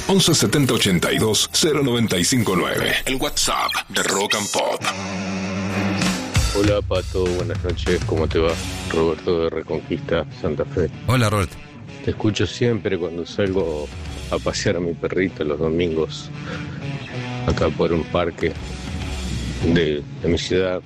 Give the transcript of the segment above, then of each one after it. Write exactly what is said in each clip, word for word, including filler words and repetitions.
once setenta ochenta y dos cero noventa y cinco nueve. El WhatsApp de Rock and Pop. Hola Pato, buenas noches, ¿cómo te va? Roberto de Reconquista, Santa Fe. Hola Roberto. Te escucho siempre cuando salgo a pasear a mi perrito los domingos acá por un parque de, de mi ciudad,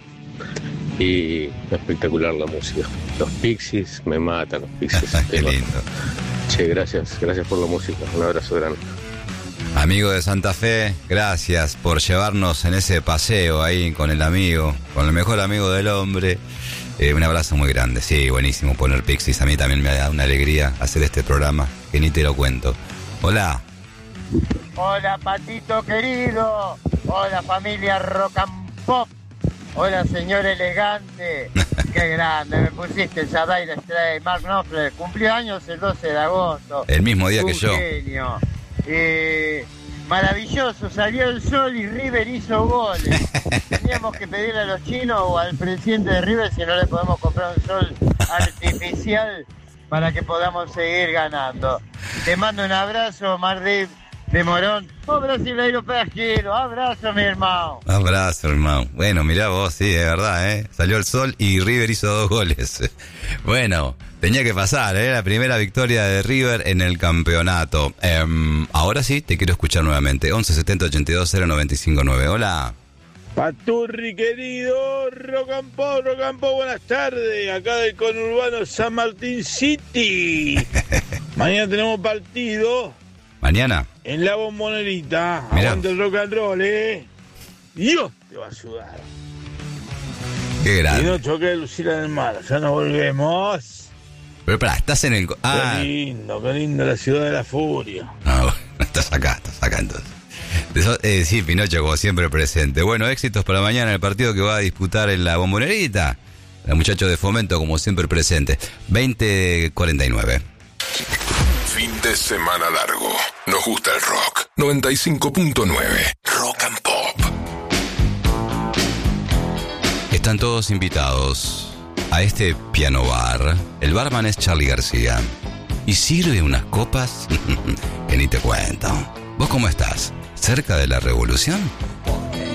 y espectacular la música. Los Pixies me matan, los Pixies. Qué lindo. Che, gracias, gracias por la música, un abrazo grande. Amigo de Santa Fe, gracias por llevarnos en ese paseo ahí con el amigo, con el mejor amigo del hombre. Eh, un abrazo muy grande, sí, buenísimo poner Pixies. A mí también me da una alegría hacer este programa, que ni te lo cuento. Hola. Hola Patito querido, hola familia Rock and Pop, hola señor elegante, qué grande, me pusiste esa Dire Straits, Mark Knopfler, cumplió años el doce de agosto. El mismo día Un que yo. Genio. Eh, maravilloso, salió el sol y River hizo goles. Teníamos que pedirle a los chinos o al presidente de River si no le podemos comprar un sol artificial para que podamos seguir ganando. Te mando un abrazo, Mardi de Morón. Oh, brasileiro pejero, abrazo mi hermano. Abrazo, hermano. Bueno, mirá vos, sí, es verdad, ¿eh? Salió el sol y River hizo dos goles. Bueno, tenía que pasar, ¿eh? La primera victoria de River en el campeonato. Eh, ahora sí, te quiero escuchar nuevamente. once setenta ochenta y dos cero noventa y cinco nueve. Hola. Paturri querido, Rock and Pop, Rock and Pop, buenas tardes. Acá del conurbano San Martín City. Mañana tenemos partido. ¿Mañana? En la Bombonerita. Mirá. Aguante el rock and roll, eh. Dios te va a ayudar. Qué grande. Y no choque Lucila del Mar, ya nos volvemos. Pero pará, estás en el... Ah. Qué lindo, qué lindo la ciudad de la furia. Ah, bueno, estás acá, estás acá entonces. Eso, eh, sí, Pinocho, como siempre presente. Bueno, éxitos para mañana en el partido que va a disputar en la Bombonerita. El muchacho de Fomento, como siempre presente. veinte cuarenta y nueve. Fin de semana largo. Nos gusta el rock. noventa y cinco punto nueve. Rock and Pop. Están todos invitados a este piano bar. El barman es Charly García. Y sirve unas copas que ni te cuento. ¿Vos cómo estás? ¿Cerca de la revolución?